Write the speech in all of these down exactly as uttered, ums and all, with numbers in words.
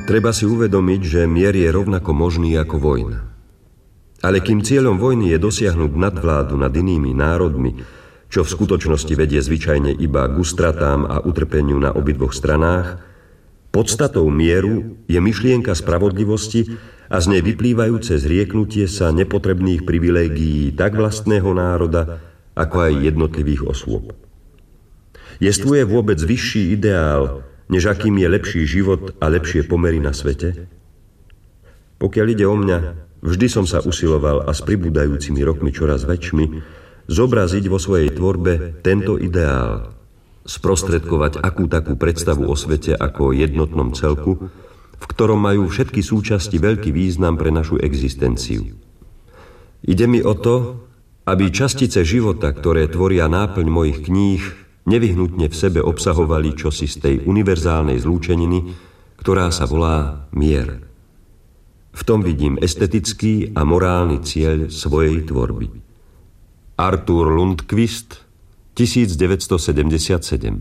Treba si uvedomiť, že mier je rovnako možný ako vojna. Ale kým cieľom vojny je dosiahnuť nadvládu nad inými národmi, čo v skutočnosti vedie zvyčajne iba k ústratám a utrpeniu na obidvoch stranách, podstatou mieru je myšlienka spravodlivosti a z nej vyplývajúce zrieknutie sa nepotrebných privilégií tak vlastného národa, ako aj jednotlivých osôb. Jestvuje vôbec vyšší ideál, než akým je lepší život a lepšie pomery na svete? Pokiaľ ide o mňa, vždy som sa usiloval a s pribúdajúcimi rokmi čoraz väčšmi zobraziť vo svojej tvorbe tento ideál, sprostredkovať akú takú predstavu o svete ako o jednotnom celku, v ktorom majú všetky súčasti veľký význam pre našu existenciu. Ide mi o to, aby častice života, ktoré tvoria náplň mojich kníh, nevyhnutne v sebe obsahovali čosi z tej univerzálnej zlúčeniny, ktorá sa volá mier. V tom vidím estetický a morálny cieľ svojej tvorby. Arthur Lundqvist, devätnásťsedemdesiatsedem.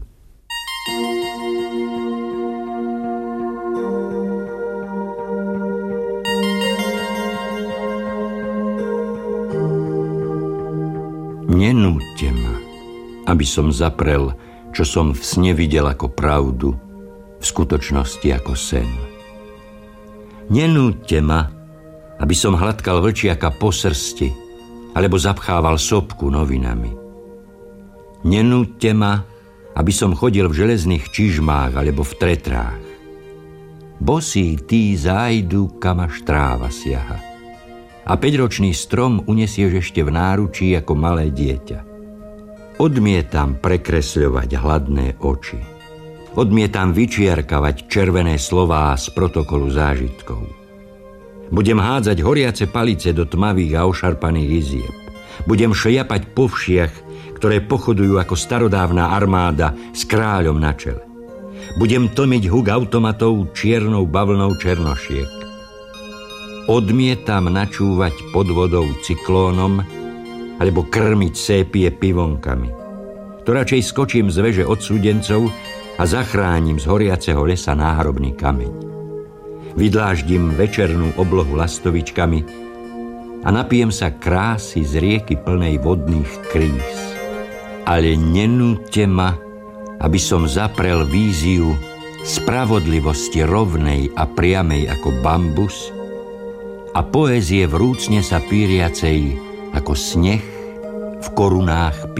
Nenúďte ma, aby som zaprel, čo som v sne videl ako pravdu, v skutočnosti ako sen. Nenúďte ma, aby som hladkal vlčiaka po srsti, alebo zapchával sopku novinami. Nenúďte ma, aby som chodil v železných čižmách alebo v tretrách. Bosí tí zájdu, kam až tráva siaha. A päťročný strom unesieš ešte v náručí ako malé dieťa. Odmietam prekresľovať hladné oči. Odmietam vyčiarkavať červené slová z protokolu zážitkov. Budem hádzať horiace palice do tmavých a ošarpaných izieb. Budem šliapať po všiach, ktoré pochodujú ako starodávna armáda s kráľom na čele. Budem tlmiť huk automatov čiernou bavlnou černošiek. Odmietam načúvať pod vodou cyklónom alebo krmiť sépie pivonkami. To radšej skočím z veže odsúdencov a zachránim z horiaceho lesa náhrobný kameň. Vydláždim večernú oblohu lastovičkami a napijem sa krásy z rieky plnej vodných kríz. Ale nenúďte ma, aby som zaprel víziu spravodlivosti rovnej a priamej ako bambus a poézie vrúcne sa píriacej ako sneh v korunách